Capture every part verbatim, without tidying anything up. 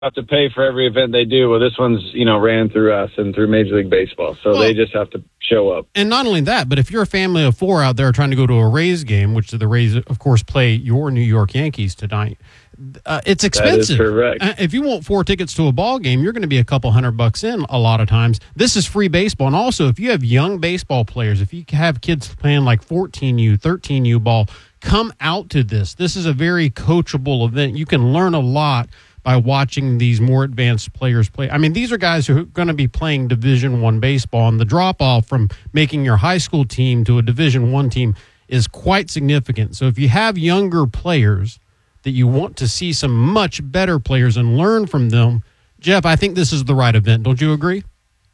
have to pay for every event they do. Well, this one's, you know, ran through us and through Major League Baseball. So well, they just have to show up. And not only that, but if you're a family of four out there trying to go to a Rays game, which the Rays, of course, play your New York Yankees tonight, uh, it's expensive. That is correct. Uh, if you want four tickets to a ball game, you're going to be a couple hundred bucks in a lot of times. This is free baseball. And also, if you have young baseball players, if you have kids playing like fourteen U, thirteen U ball, come out to this. This is a very coachable event. You can learn a lot by watching these more advanced players play. I mean, these are guys who are going to be playing Division One baseball, and the drop-off from making your high school team to a Division One team is quite significant. So if you have younger players that you want to see some much better players and learn from them, Jeff, I think this is the right event. Don't you agree?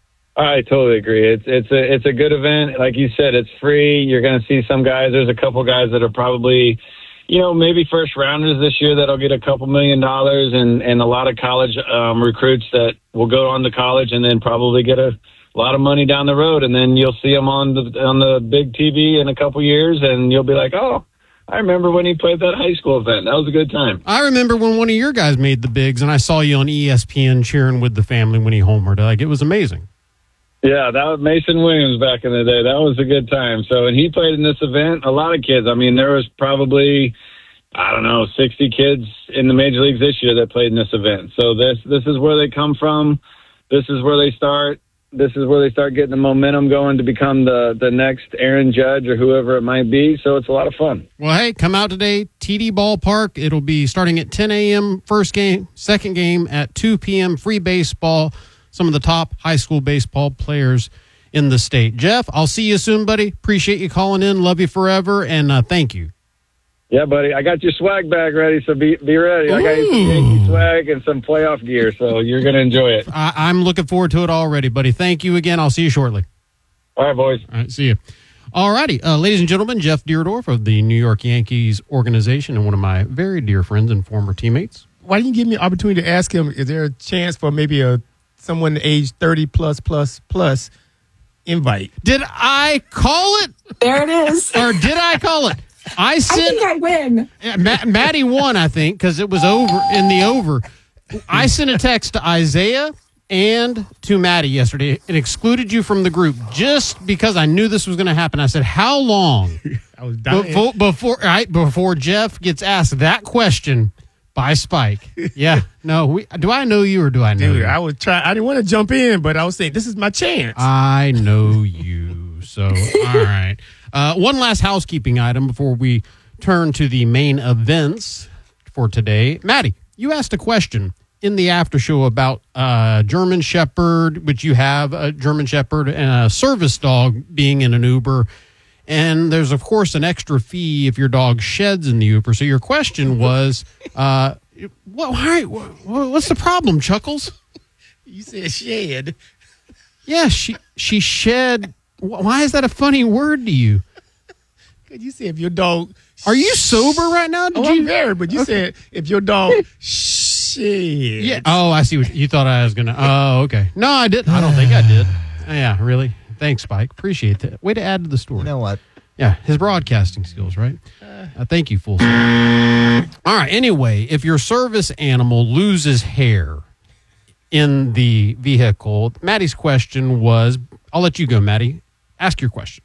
I totally agree. It's it's a it's a good event. Like you said, it's free. You're going to see some guys. There's a couple guys that are probably, you know, maybe first rounders this year that'll get a couple million dollars, and, and a lot of college um, recruits that will go on to college and then probably get a lot of money down the road. And then you'll see them on the on the big T V in a couple years, and you'll be like, oh, I remember when he played that high school event. That was a good time. I remember when one of your guys made the bigs, and I saw you on E S P N cheering with the family when he homered. Like, it was amazing. Yeah, that was Mason Williams back in the day. That was a good time. So, and he played in this event. A lot of kids. I mean, there was probably, I don't know, sixty kids in the major leagues this year that played in this event. So this this is where they come from. This is where they start. This is where they start getting the momentum going to become the, the next Aaron Judge or whoever it might be. So it's a lot of fun. Well, hey, come out today, T D Ballpark. It'll be starting at ten a.m. first game, second game at two p.m. Free baseball. Some of the top high school baseball players in the state. Jeff, I'll see you soon, buddy. Appreciate you calling in. Love you forever, and uh, thank you. Yeah, buddy. I got your swag bag ready, so be be ready. Ooh. I got you some Yankee swag and some playoff gear, so you're going to enjoy it. I, I'm looking forward to it already, buddy. Thank you again. I'll see you shortly. All right, boys. All right, see you. All righty. Uh, ladies and gentlemen, Jeff Deerdorf of the New York Yankees organization and one of my very dear friends and former teammates. Why didn't you give me an opportunity to ask him, is there a chance for maybe a someone age thirty plus plus plus invite? Did I call it? There it is. Or did I call it? I sent. I think I win. Ma- Maddie won, I think, because it was over in the over. I sent a text to Isaiah and to Maddie yesterday and excluded you from the group just because I knew this was going to happen. I said, "How long?" I was dying. Before, before, right before Jeff gets asked that question by Spike. Yeah, no. We, do I know you or do I know Dude, you? I was try. I didn't want to jump in, but I was saying this is my chance. I know you. So, all right. Uh, one last housekeeping item before we turn to the main events for today. Maddie, you asked a question in the after show about uh, German Shepherd, which you have a German Shepherd and a service dog being in an Uber. And there's, of course, an extra fee if your dog sheds in the Uber. So your question was, uh, what, why, what, what's the problem, Chuckles? You said shed. Yeah, she she shed. Why is that a funny word to you? Because you said if your dog... Are you sober right now? Did oh, you? I'm married, but you okay. said if your dog sheds. Yeah. Oh, I see what you thought I was going to... Oh, okay. No, I didn't. I don't think I did. Yeah, really? Thanks, Spike. Appreciate that. Way to add to the story. You know what? Yeah, his broadcasting skills, right? Uh, thank you, Full. All right, anyway, if your service animal loses hair in the vehicle, Maddie's question was... I'll let you go, Maddie. Ask your question.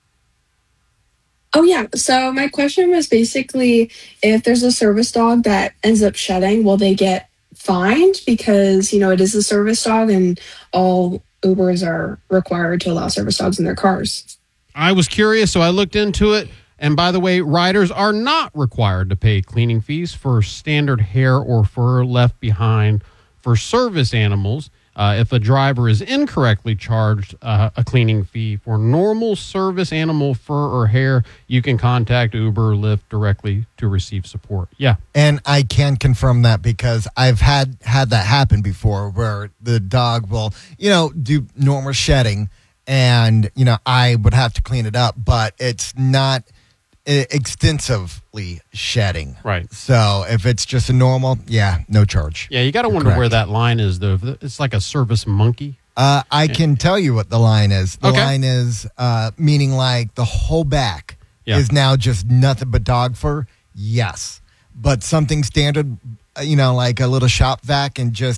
Oh, yeah. So my question was basically, if there's a service dog that ends up shedding, will they get fined? Because, you know, it is a service dog and all Ubers are required to allow service dogs in their cars. I was curious, so I looked into it. And by the way, riders are not required to pay cleaning fees for standard hair or fur left behind for service animals. Uh, if a driver is incorrectly charged uh, a cleaning fee for normal service animal fur or hair, you can contact Uber or Lyft directly to receive support. Yeah. And I can confirm that because I've had, had that happen before where the dog will, you know, do normal shedding and, you know, I would have to clean it up, but it's not extensively shedding. Right. So if it's just a normal, yeah, no charge. Yeah, you got to wonder correct. where that line is, though. It's like a service monkey. Uh, I can tell you what the line is. The okay. line is uh, meaning like the whole back yeah. is now just nothing but dog fur. Yes. But something standard you know, like a little shop vac and just